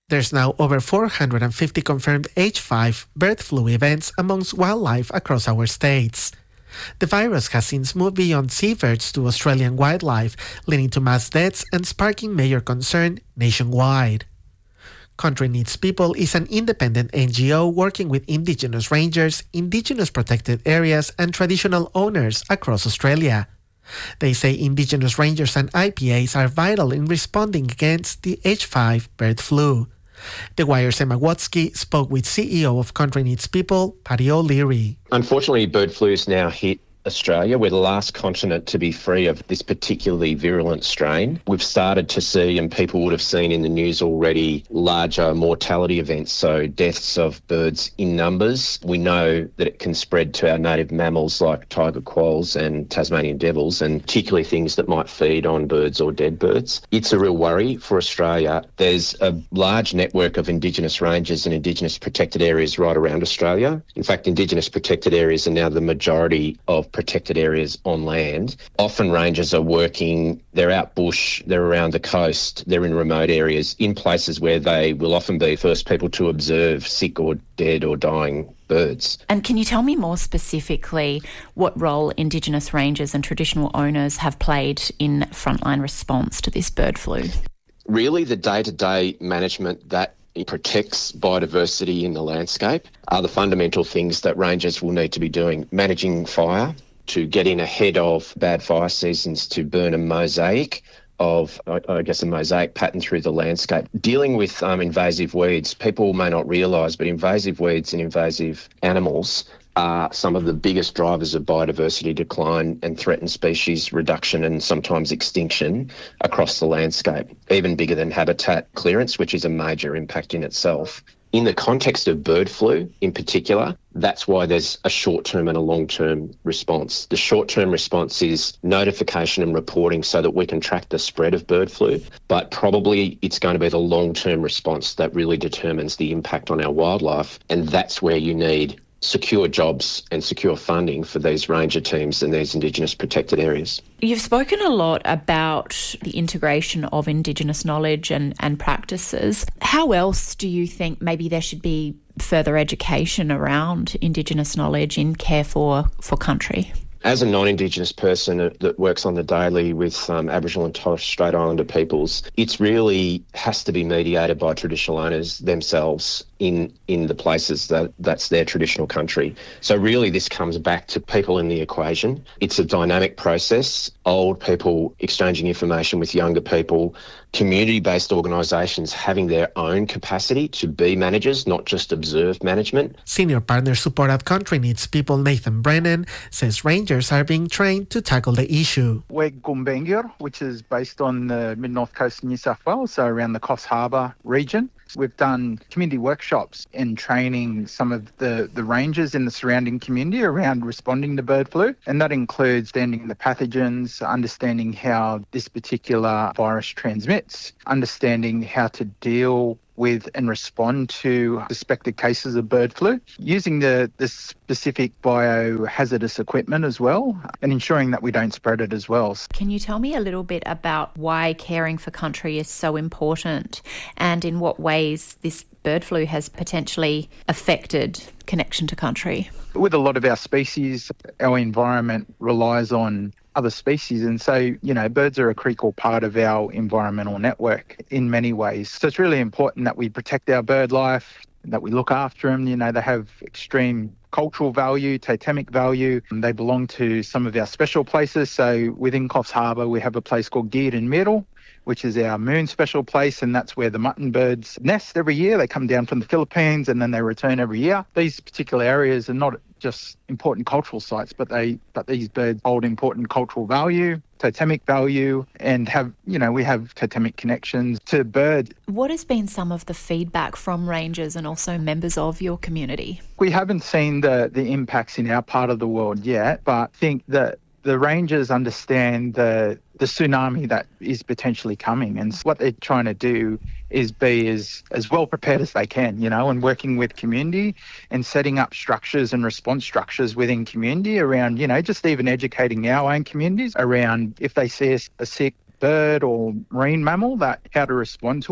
There's now over 450 confirmed H5 bird flu events amongst wildlife across our states. The virus has since moved beyond seabirds to Australian wildlife, leading to mass deaths and sparking major concern nationwide. Country Needs People is an independent NGO working with Indigenous rangers, Indigenous protected areas, and traditional owners across Australia. They say Indigenous rangers and IPAs are vital in responding against the H5 bird flu. The Wire's Emma Watsky spoke with CEO of Country Needs People, Paddy O'Leary. Unfortunately, bird flu has now hit Australia. We're the last continent to be free of this particularly virulent strain. We've started to see, and people would have seen in the news already, larger mortality events, so deaths of birds in numbers. We know that it can spread to our native mammals like tiger quolls and Tasmanian devils, and particularly things that might feed on birds or dead birds. It's a real worry for Australia. There's a large network of Indigenous ranges and Indigenous protected areas right around Australia. In fact, Indigenous protected areas are now the majority of protected areas on land. Often rangers are working, they're out bush, they're around the coast, they're in remote areas, in places where they will often be first people to observe sick or dead or dying birds. And can you tell me more specifically what role Indigenous rangers and traditional owners have played in frontline response to this bird flu? Really, the day-to-day management that protects biodiversity in the landscape are the fundamental things that rangers will need to be doing. Managing fire, to get in ahead of bad fire seasons, to burn a mosaic of, I guess, a mosaic pattern through the landscape. Dealing with invasive weeds, people may not realise, but invasive weeds and invasive animals are some of the biggest drivers of biodiversity decline and threatened species reduction and sometimes extinction across the landscape, even bigger than habitat clearance, which is a major impact in itself. In the context of bird flu in particular, that's why there's a short-term and a long-term response. The short-term response is notification and reporting so that we can track the spread of bird flu, but probably it's going to be the long-term response that really determines the impact on our wildlife, and that's where you need secure jobs and secure funding for these ranger teams and these Indigenous protected areas. You've spoken a lot about the integration of Indigenous knowledge and practices. How else do you think maybe there should be further education around Indigenous knowledge in care for country? As a non-Indigenous person that works on the daily with Aboriginal and Torres Strait Islander peoples, it's really has to be mediated by traditional owners themselves in the places that's their traditional country. So really this comes back to people in the equation. It's a dynamic process, old people exchanging information with younger people, community-based organisations having their own capacity to be managers, not just observe management. Senior Partner Support at Country Needs People Nathan Brennan says rangers are being trained to tackle the issue. We're Gumbaynggirr, which is based on the mid-north coast of New South Wales, so around the Coffs Harbour region. We've done community workshops and training some of the rangers in the surrounding community around responding to bird flu, and that includes understanding the pathogens, understanding how this particular virus transmits, understanding how to deal with and respond to suspected cases of bird flu, using the specific biohazardous equipment as well, and ensuring that we don't spread it as well. Can you tell me a little bit about why caring for country is so important and in what ways this bird flu has potentially affected connection to country? With a lot of our species, our environment relies on other species, and so birds are a critical part of our environmental network in many ways. So it's really important that we protect our bird life, that we look after them. They have extreme cultural value, totemic value, and they belong to some of our special places. So within Coffs Harbour we have a place called Geerden Middle, which is our moon special place, and that's where the mutton birds nest every year. They come down from the Philippines and then they return every year. These particular areas are not just important cultural sites, but these birds hold important cultural value, totemic value, and we have totemic connections to birds. What has been some of the feedback from rangers and also members of your community? We haven't seen the impacts in our part of the world yet, but I think that the rangers understand the tsunami that is potentially coming, and what they're trying to do is be as well prepared as they can, and working with community and setting up structures and response structures within community around, just even educating our own communities around if they see a sick bird or marine mammal, that how to respond to it.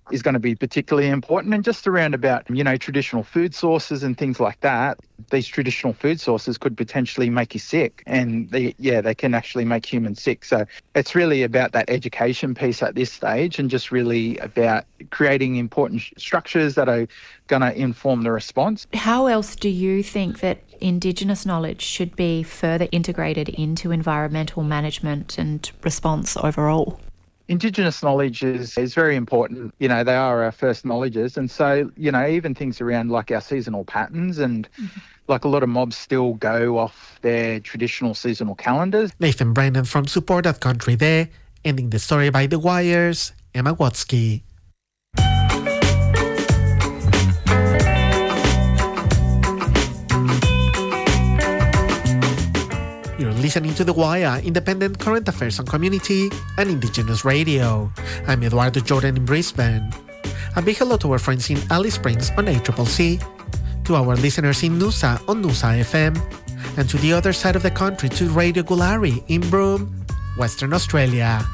is going to be particularly important. And just around about, traditional food sources and things like that, these traditional food sources could potentially make you sick, and they can actually make humans sick. So it's really about that education piece at this stage, and just really about creating important structures that are going to inform the response. How else do you think that Indigenous knowledge should be further integrated into environmental management and response overall? Indigenous knowledge is very important. They are our first knowledges. And so, even things around like our seasonal patterns and like a lot of mobs still go off their traditional seasonal calendars. Nathan Brennan from Support.Country there, ending the story by The Wire's Emma Watsky. You're listening to The Wire, independent current affairs on community and Indigenous radio. I'm Eduardo Jordan in Brisbane. A big hello to our friends in Alice Springs on ACCC, to our listeners in Noosa on Noosa FM, and to the other side of the country to Radio Gulari in Broome, Western Australia.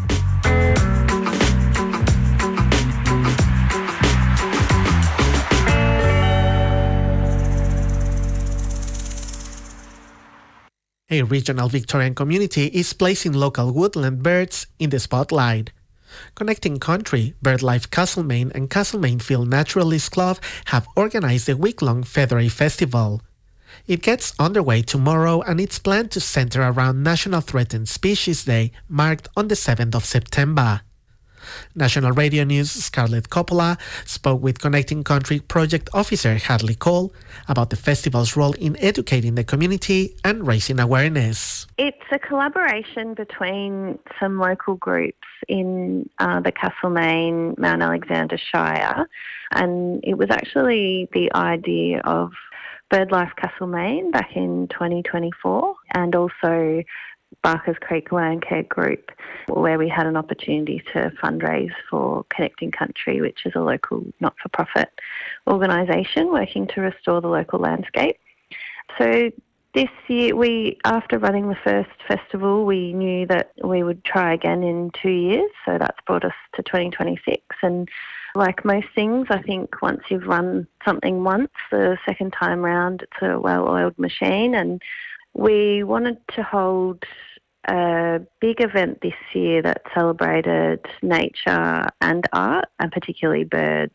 A regional Victorian community is placing local woodland birds in the spotlight. Connecting Country, BirdLife Castlemaine and Castlemaine Field Naturalists Club have organized a week-long Feathery Festival. It gets underway tomorrow, and it's planned to center around National Threatened Species Day, marked on the 7th of September. National Radio News' Scarlett Coppola spoke with Connecting Country project officer Hadley Cole about the festival's role in educating the community and raising awareness. It's a collaboration between some local groups in the Castlemaine, Mount Alexander Shire, and it was actually the idea of BirdLife Castlemaine back in 2024, and also Barkers Creek Landcare Group, where we had an opportunity to fundraise for Connecting Country, which is a local not-for-profit organisation working to restore the local landscape. So this year, after running the first festival, we knew that we would try again in 2 years, so that's brought us to 2026. And like most things, I think once you've run something once, the second time round, it's a well-oiled machine. And we wanted to hold a big event this year that celebrated nature and art, and particularly birds.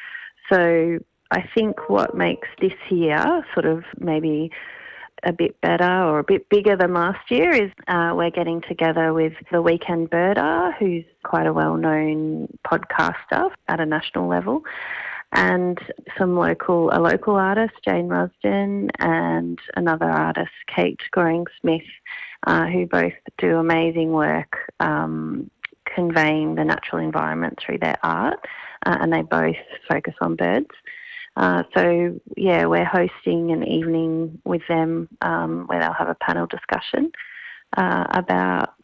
So I think what makes this year sort of maybe a bit better or a bit bigger than last year is we're getting together with the Weekend Birder, who's quite a well-known podcaster at a national level, and a local artist, Jane Rusden, and another artist, Kate Goring-Smith, who both do amazing work conveying the natural environment through their art, and they both focus on birds. So, we're hosting an evening with them where they'll have a panel discussion about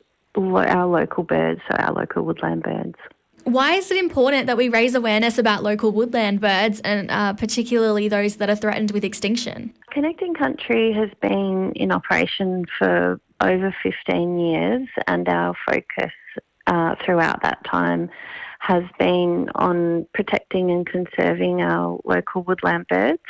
our local birds, so our local woodland birds. Why is it important that we raise awareness about local woodland birds, and particularly those that are threatened with extinction? Connecting Country has been in operation for over 15 years, and our focus throughout that time has been on protecting and conserving our local woodland birds.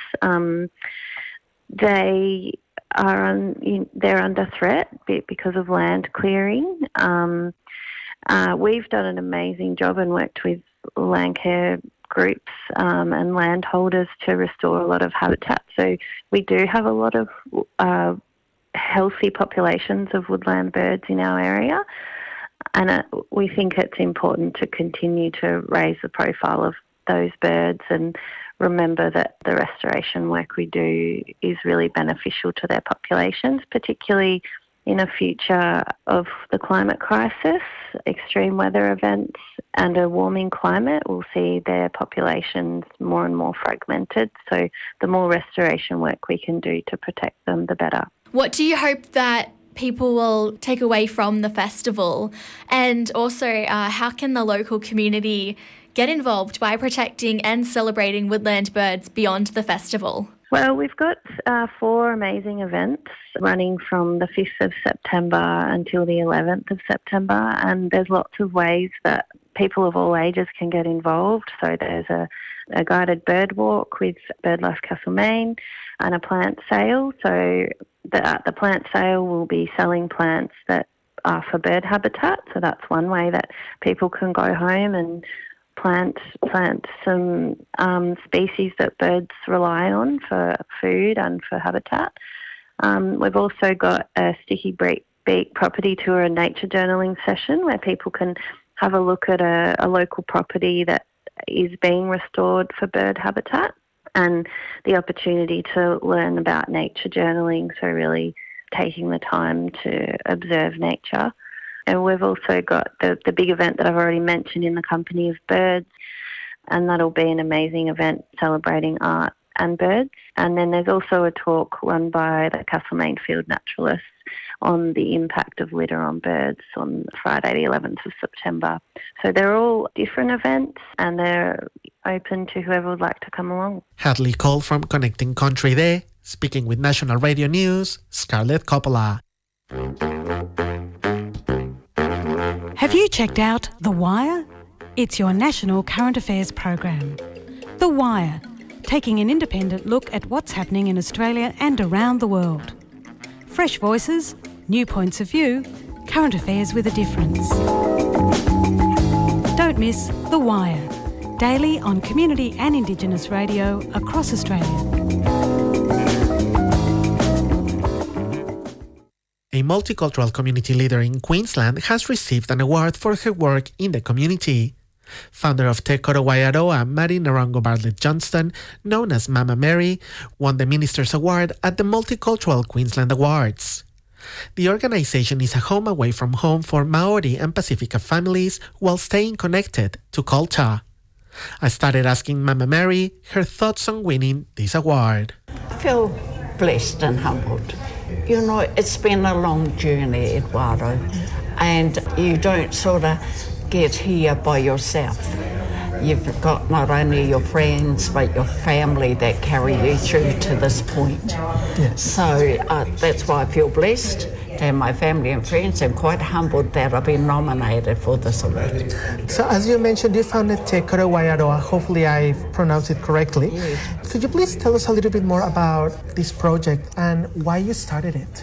They're under threat because of land clearing. We've done an amazing job and worked with landcare groups and landholders to restore a lot of habitat. So we do have a lot of healthy populations of woodland birds in our area. And we think it's important to continue to raise the profile of those birds and remember that the restoration work we do is really beneficial to their populations, particularly in a future of the climate crisis, extreme weather events and a warming climate. We'll see their populations more and more fragmented. So the more restoration work we can do to protect them, the better. What do you hope that people will take away from the festival? And also, how can the local community get involved by protecting and celebrating woodland birds beyond the festival? Well, we've got 4 amazing events running from the 5th of September until the 11th of September, and there's lots of ways that people of all ages can get involved. So there's a guided bird walk with BirdLife Castlemaine and a plant sale. So the plant sale will be selling plants that are for bird habitat. So that's one way that people can go home and plant some species that birds rely on for food and for habitat. We've also got a Sticky Beak property tour and nature journaling session where people can have a look at a local property that is being restored for bird habitat, and the opportunity to learn about nature journaling, so really taking the time to observe nature. And we've also got the big event that I've already mentioned in the Company of Birds, and that'll be an amazing event celebrating art and birds. And then there's also a talk run by the Castlemaine Field Naturalists on the impact of litter on birds on Friday the 11th of September. So they're all different events and they're open to whoever would like to come along. Hadley Cole from Connecting Country there, speaking with National Radio News, Scarlett Coppola. Have you checked out The Wire? It's your national current affairs program. The Wire, taking an independent look at what's happening in Australia and around the world. Fresh voices, new points of view, current affairs with a difference. Don't miss The Wire, daily on community and Indigenous radio across Australia. A multicultural community leader in Queensland has received an award for her work in the community. Founder of Te Koro Waiaroa, Mary Narongo Bartlett Johnston, known as Mama Mary, won the Minister's Award at the Multicultural Queensland Awards. The organization is a home away from home for Maori and Pacifica families while staying connected to culture. I started asking Mama Mary her thoughts on winning this award. I feel blessed and humbled. You know, it's been a long journey, Eduardo, and you don't sort of get here by yourself. You've got not only your friends but your family that carry you through to this point. Yes. So that's why I feel blessed to have my family and friends, and quite humbled that I've been nominated for this award. So as you mentioned, you founded Te Koro Waiaroa. Hopefully I pronounced it correctly. Yes. Could you please tell us a little bit more about this project and why you started it?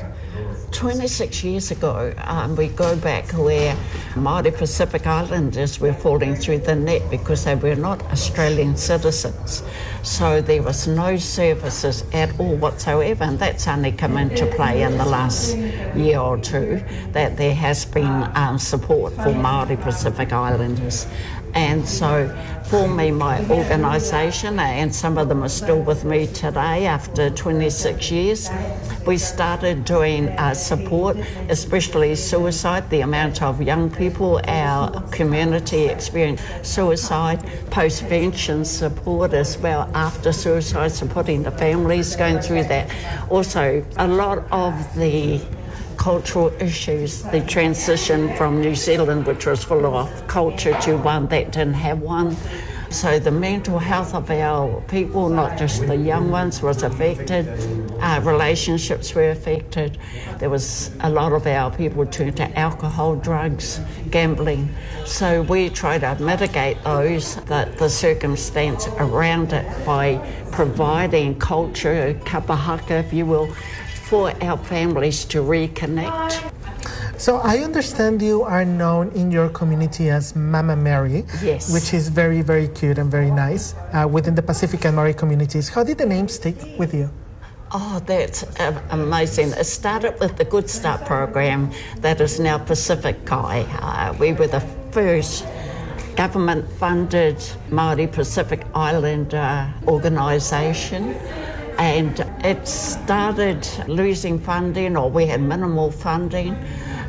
26 years ago, we go back where Māori Pacific Islanders were falling through the net because they were not Australian citizens. So there was no services at all whatsoever, and that's only come into play in the last year or two, that there has been support for Māori Pacific Islanders. And so forming my organisation, and some of them are still with me today after 26 years, we started doing support, especially suicide, the amount of young people, our community experience suicide, post-vention support as well after suicide, supporting the families going through that. Also, a lot of the cultural issues, the transition from New Zealand, which was full of culture, to one that didn't have one. So the mental health of our people, not just the young ones, was affected. Relationships were affected. There was a lot of our people turned to alcohol, drugs, gambling. So we try to mitigate the circumstance around it by providing culture, kapahaka, if you will, for our families to reconnect. So I understand you are known in your community as Mama Mary, yes, which is very, very cute and very nice within the Pacific and Maori communities. How did the name stick with you? Oh, that's amazing. It started with the Good Start program that is now Pacific Kai. We were the first government-funded Māori Pacific Islander organisation. And it started losing funding, or we had minimal funding.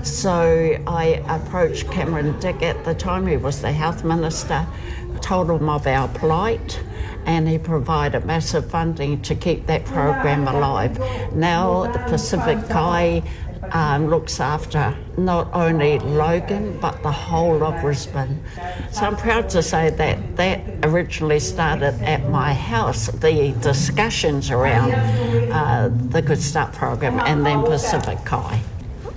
So I approached Cameron Dick at the time, he was the health minister, told him of our plight, and he provided massive funding to keep that program alive. Now the Pacific Kai looks after not only Logan but the whole of Brisbane. So I'm proud to say that originally started at my house, the discussions around the Good Start program, and then Pacific Kai.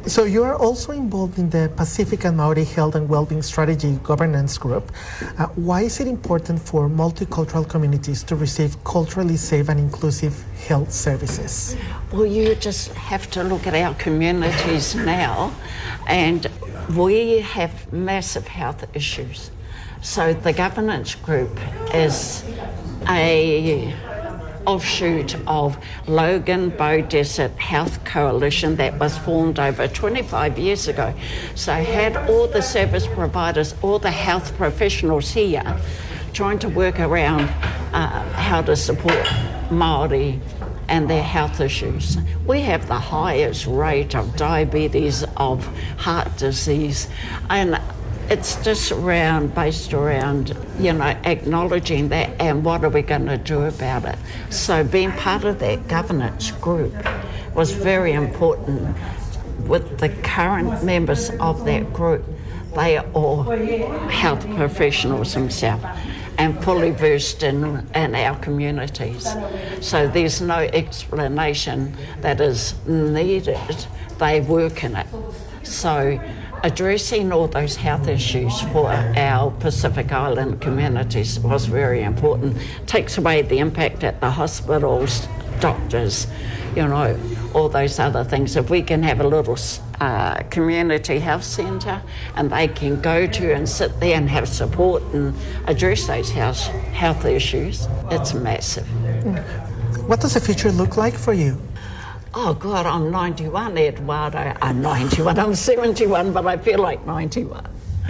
So you are also involved in the Pacific and Maori Health and Wellbeing Strategy Governance Group. Why is it important for multicultural communities to receive culturally safe and inclusive health services? Well, you just have to look at our communities now, and we have massive health issues. So the governance group is a offshoot of Logan Bow Desert Health Coalition that was formed over 25 years ago. So I had all the service providers, all the health professionals here trying to work around how to support Māori and their health issues. We have the highest rate of diabetes, of heart disease, and it's just based around, acknowledging that and what are we going to do about it. So being part of that governance group was very important. With the current members of that group, they are all health professionals themselves and fully versed in our communities. So there's no explanation that is needed. They work in it. So addressing all those health issues for our Pacific Island communities was very important. Takes away the impact at the hospitals, doctors, all those other things. If we can have a little community health centre and they can go to and sit there and have support and address those health issues, it's massive. What does the future look like for you? Oh, God, I'm 91, Eduardo. I'm 91. I'm 71, but I feel like 91.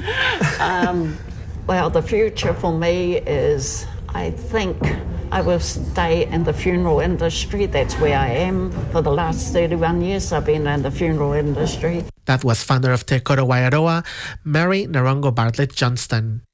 Well, the future for me is, I think I will stay in the funeral industry. That's where I am. For the last 31 years, I've been in the funeral industry. That was founder of Te Koro Waiaroa, Mary Narongo Bartlett Johnston.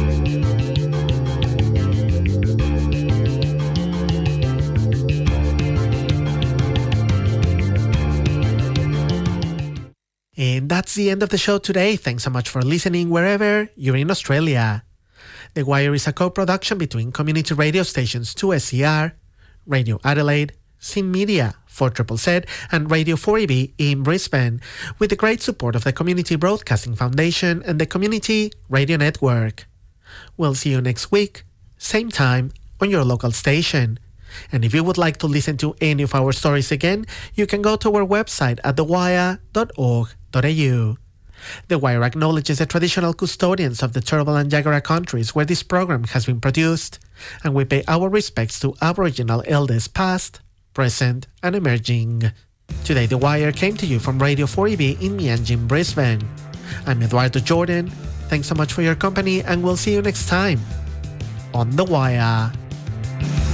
And that's the end of the show today. Thanks so much for listening wherever you're in Australia. The Wire is a co-production between community radio stations 2SER, Radio Adelaide, Sin Media, 4ZZZ, and Radio 4EB in Brisbane, with the great support of the Community Broadcasting Foundation and the Community Radio Network. We'll see you next week, same time, on your local station. And if you would like to listen to any of our stories again, you can go to our website at thewire.org.au. The Wire acknowledges the traditional custodians of the Turrbal and Jagera countries where this program has been produced, and we pay our respects to Aboriginal elders past, present, and emerging. Today, The Wire came to you from Radio 4EB in Mianjin, Brisbane. I'm Eduardo Jordan. Thanks so much for your company, and we'll see you next time on The Wire.